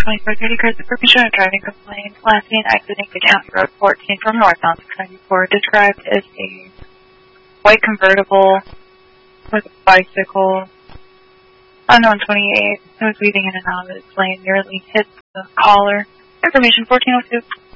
2430 Christopher Mission driving complaint. Last seen exiting the County Road 14 from northbound 694. Described as a white convertible with a bicycle. Unknown 28. It was weaving in and out of its lane. Nearly hit the collar. Information 1402.